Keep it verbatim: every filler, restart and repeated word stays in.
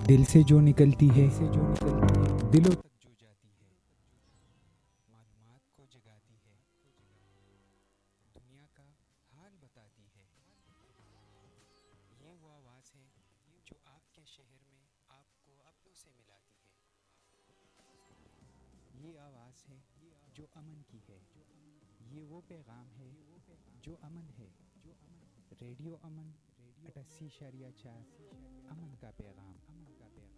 दिल से जो निकलती है से जो निकलती है दिलों तक जो जाती है, मालूमात को जगाती है, दुनिया का हाल बताती है। ये वो आवाज़ है जो आपके शहर में आपको अपनों से मिलाती है। ये आवाज़ है जो अमन की है। ये वो पैगाम है जो अमन है। रेडियो अमन अठासी शरिया चार, अमन का पैगाम, अमन का पैगाम।